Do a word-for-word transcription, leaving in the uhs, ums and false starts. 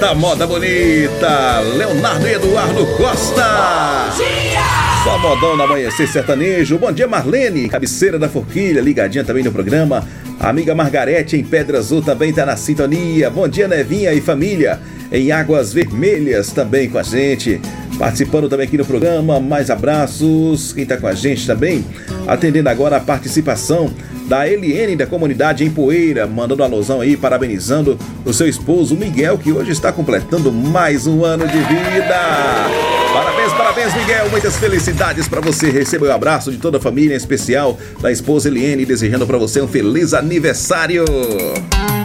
da moda bonita, Leonardo e Eduardo Costa. Bom dia! Só modão no amanhecer sertanejo. Bom dia, Marlene, cabeceira da Forquilha, ligadinha também no programa. A amiga Margarete em Pedra Azul também tá na sintonia. Bom dia, Nevinha e família em Águas Vermelhas também com a gente. Participando também aqui no programa, mais abraços. Quem tá com a gente também, atendendo agora a participação da Eliene da comunidade em Poeira, mandando um alusão aí, parabenizando o seu esposo Miguel, que hoje está completando mais um ano de vida. Parabéns, parabéns, Miguel, muitas felicidades para você. Receba o abraço de toda a família, em especial da esposa Eliene, desejando para você um feliz aniversário.